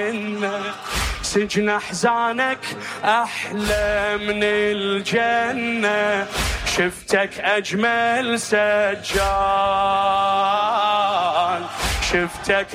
سجن أحزانك أحلى من الجنة، شفتك أجمل سجان، شفتك